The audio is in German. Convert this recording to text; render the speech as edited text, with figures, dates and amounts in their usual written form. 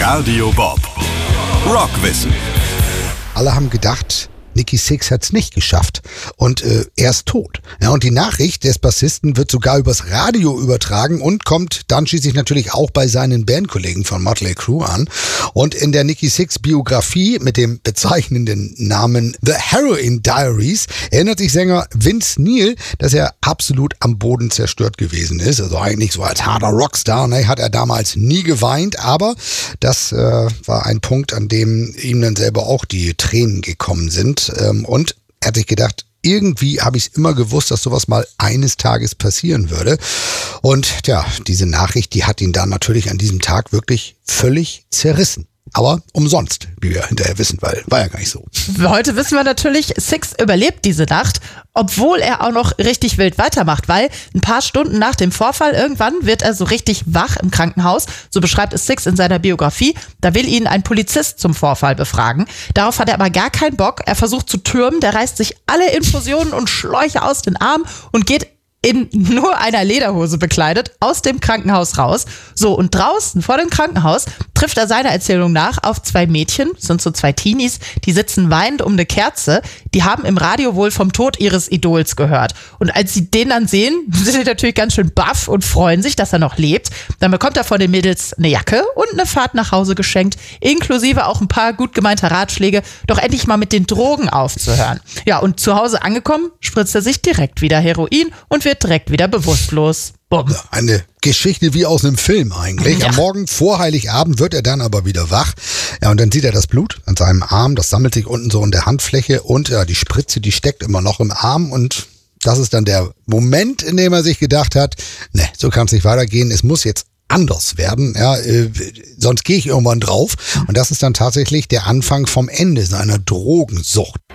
Radio Bob. Rockwissen. Alle haben gedacht, Nikki Sixx hat's nicht geschafft und er ist tot. Ja, und die Nachricht des Bassisten wird sogar übers Radio übertragen und kommt dann schließlich natürlich auch bei seinen Bandkollegen von Mötley Crüe an. Und in der Nikki Sixx Biografie mit dem bezeichnenden Namen The Heroin Diaries erinnert sich Sänger Vince Neil, dass er absolut am Boden zerstört gewesen ist. Also eigentlich so als harter Rockstar, ne, hat er damals nie geweint, aber das war ein Punkt, an dem ihm dann selber auch die Tränen gekommen sind. Und er hat sich gedacht, irgendwie habe ich es immer gewusst, dass sowas mal eines Tages passieren würde. Und ja, diese Nachricht, die hat ihn dann natürlich an diesem Tag wirklich völlig zerrissen. Aber umsonst, wie wir hinterher wissen, weil war ja gar nicht so. Heute wissen wir natürlich, Sixx überlebt diese Nacht, obwohl er auch noch richtig wild weitermacht, weil ein paar Stunden nach dem Vorfall irgendwann wird er so richtig wach im Krankenhaus. So beschreibt es Sixx in seiner Biografie. Da will ihn ein Polizist zum Vorfall befragen. Darauf hat er aber gar keinen Bock. Er versucht zu türmen, der reißt sich alle Infusionen und Schläuche aus den Armen und geht in nur einer Lederhose bekleidet aus dem Krankenhaus raus. So, und draußen vor dem Krankenhaus trifft er seiner Erzählung nach auf zwei Mädchen, sind so zwei Teenies, die sitzen weinend um eine Kerze. Die haben im Radio wohl vom Tod ihres Idols gehört. Und als sie den dann sehen, sind sie natürlich ganz schön baff und freuen sich, dass er noch lebt. Dann bekommt er von den Mädels eine Jacke und eine Fahrt nach Hause geschenkt, inklusive auch ein paar gut gemeinter Ratschläge, doch endlich mal mit den Drogen aufzuhören. Ja, und zu Hause angekommen, spritzt er sich direkt wieder Heroin und wird direkt wieder bewusstlos. Bumm. Eine Geschichte wie aus einem Film eigentlich. Ja. Am Morgen vor Heiligabend wird er dann aber wieder wach. Ja, und dann sieht er das Blut an seinem Arm. Das sammelt sich unten so in der Handfläche. Und ja, die Spritze, die steckt immer noch im Arm. Und das ist dann der Moment, in dem er sich gedacht hat, ne, so kann es nicht weitergehen. Es muss jetzt anders werden, ja, sonst gehe ich irgendwann drauf. Und das ist dann tatsächlich der Anfang vom Ende seiner Drogensucht.